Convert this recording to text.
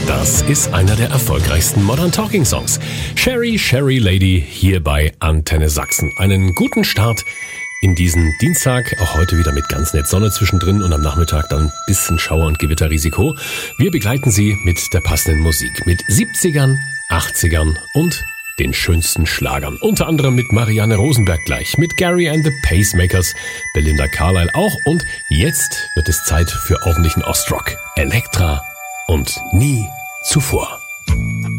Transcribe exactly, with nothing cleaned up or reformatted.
Das ist einer der erfolgreichsten Modern Talking Songs. Sherry, Sherry Lady hier bei Antenne Sachsen. Einen guten Start in diesen Dienstag. Auch heute wieder mit ganz nett Sonne zwischendrin und am Nachmittag dann ein bisschen Schauer- und Gewitterrisiko. Wir begleiten Sie mit der passenden Musik. Mit siebzigern, achtzigern und den schönsten Schlagern. Unter anderem mit Marianne Rosenberg gleich, mit Gary and the Pacemakers, Belinda Carlisle auch. Und jetzt wird es Zeit für ordentlichen Ostrock. Elektra und nie zuvor.